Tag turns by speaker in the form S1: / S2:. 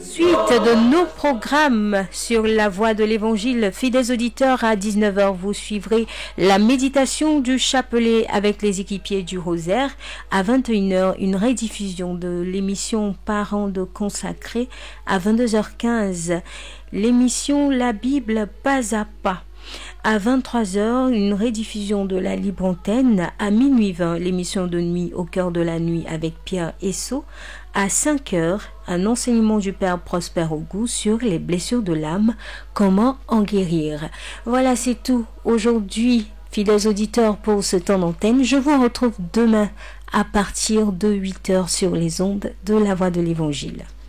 S1: Suite de nos programmes sur la voie de l'évangile, fidèles auditeurs, à 19h, vous suivrez la méditation du chapelet avec les équipiers du rosaire. À 21h, une rediffusion de l'émission Parents de consacrés. À 22h15, l'émission La Bible pas à pas. À 23h, une rediffusion de la Libre Antenne. À minuit 20, l'émission de nuit Au cœur de la nuit avec Pierre Esso. À 5h, un enseignement du Père Prosper Ogou sur les blessures de l'âme, comment en guérir. Voilà, c'est tout aujourd'hui, fidèles auditeurs, pour ce temps d'antenne. Je vous retrouve demain à partir de 8h sur les ondes de la Voix de l'Évangile.